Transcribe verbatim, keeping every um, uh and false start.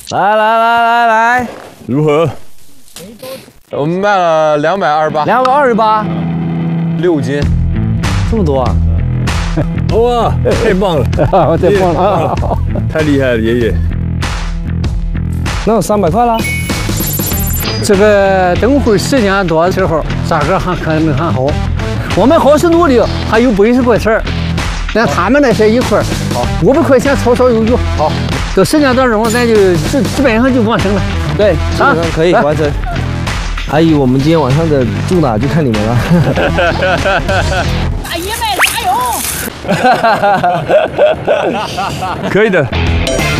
来来来来来， 如何？我们卖了两百二十八， 两百二十八， 六斤， 这么多啊！ 哇，太棒了！ 太棒了啊！ 太厉害了，爷爷。 那有三百块了。这个等会儿时间多的时候，价格还可能还好。我们好是努力，还有八十块钱儿。那他们那些一块儿，好，五百块钱绰绰有余。好，这时间当中，咱就基基本上就完成了。 对，基本上可以完成。阿姨，我们今天晚上的住哪就看你们了。 大爷们加油！ 可以的。